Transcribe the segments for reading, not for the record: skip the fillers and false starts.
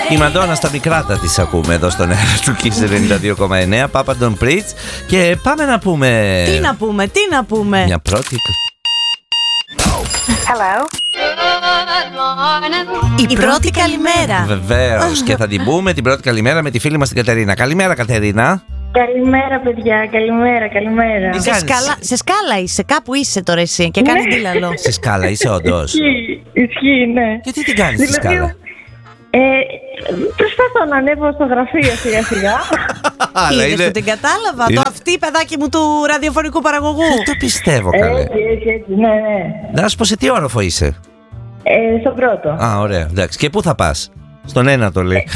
Η Μαντόνα στα μικράτα της ακούμε εδώ στον αέρα του Kiss 92,9. Papa Don't Preach. Και πάμε να πούμε. Τι να πούμε. Μια πρώτη. Hello. Η πρώτη καλημέρα. Βεβαίως. Και θα την πούμε την πρώτη καλημέρα με τη φίλη μας την Κατερίνα. Καλημέρα, Κατερίνα. Καλημέρα, παιδιά. Καλημέρα. Σε σκάλα είσαι, κάπου είσαι τώρα εσύ και κάνεις δίλαλο. Σε σκάλα είσαι όντως. Ισχύει, ναι. Και τι κάνεις στη σκάλα? Προσπαθώ να ανέβω στο γραφείο σιγά-σιγά. Είδες που την κατάλαβα. Το αυτή, παιδάκι μου, του ραδιοφωνικού παραγωγού. Δεν το πιστεύω, καλέ. Έτσι, ναι. Να σου πω, σε τι όροφο είσαι? Στον πρώτο. Α, ωραία, εντάξει. Και πού θα πας? Στον ένα το λέει.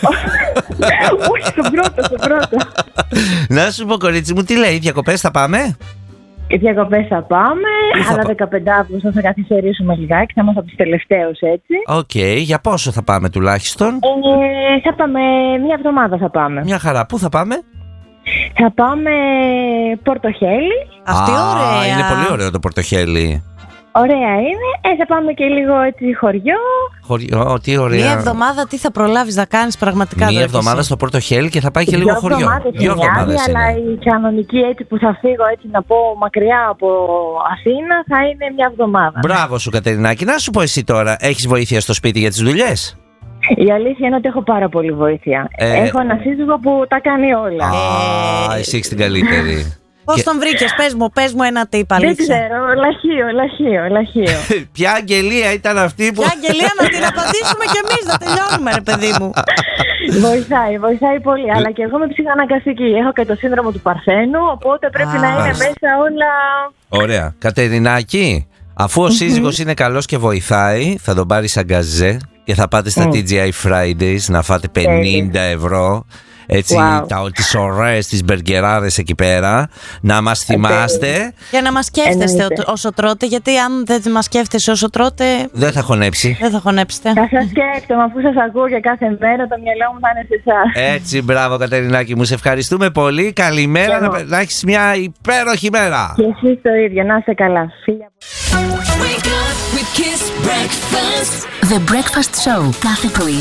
Όχι, στον πρώτο. Να σου πω, κορίτσι μου, τι λέει, διακοπές θα πάμε? Διακοπές θα πάμε, αλλά 15 Αύγουστο θα καθυστερήσουμε λιγάκι, θα είμαστε από τους τελευταίους έτσι. Οκ, για πόσο θα πάμε τουλάχιστον? Θα πάμε, μια εβδομάδα θα πάμε. Μια χαρά, πού θα πάμε? Θα πάμε Πορτοχέλι. Αυτή ωραία. Είναι πολύ ωραίο το Πορτοχέλι. Ωραία είναι, θα πάμε και λίγο έτσι χωριό. Τι ωραία. Μια εβδομάδα τι θα προλάβεις να κάνεις πραγματικά? Μια εβδομάδα στο Πορτοχέλι και θα πάει και λίγο χωριό. Δύο εβδομάδες αλλά η κανονική έτσι που θα φύγω έτσι να πω μακριά από Αθήνα θα είναι μια εβδομάδα. Μπράβο σου, Κατερινάκη. Να σου πω εσύ τώρα, έχεις βοήθεια στο σπίτι για τις δουλειές? Η αλήθεια είναι ότι έχω πάρα πολύ βοήθεια. Έχω ένα σύζυγο που τα κάνει όλα. Εσύ έχεις την καλύτερη. Πώς τον βρήκες, πες μου ένα tip, αλήθεια. Δεν ξέρω, λαχείο. Ποια αγγελία ήταν αυτή που... Ποια αγγελία, να την απαντήσουμε κι εμείς, να τελειώνουμε ρε παιδί μου. Βοηθάει πολύ, αλλά και εγώ είμαι ψυχαναγκαστική. Έχω και το σύνδρομο του Παρθένου, οπότε πρέπει να είναι μέσα όλα. Ωραία. Κατερινάκη, αφού ο σύζυγος είναι καλός και βοηθάει, θα τον πάρεις σαν γκαζέ και θα πάτε στα TGI Fridays να φάτε 50 ευρώ. Έτσι, τις ωραίες τις μπεργκεράδες εκεί πέρα. Να μας θυμάστε. Για να μας σκέφτεστε όσο τρώτε. Γιατί αν δεν μας σκέφτεσαι όσο τρώτε, δεν θα χωνέψει. Δεν θα χωνέψετε. Θα σας σκέφτομαι, αφού σας ακούω για κάθε μέρα, το μυαλό μου θα είναι σε εσάς. Έτσι, μπράβο Κατερινάκη μου, σε ευχαριστούμε πολύ. Καλημέρα, να έχεις μια υπέροχη μέρα. Και εσείς το ίδιο, να είστε καλά. The Breakfast Show κάθε πρωί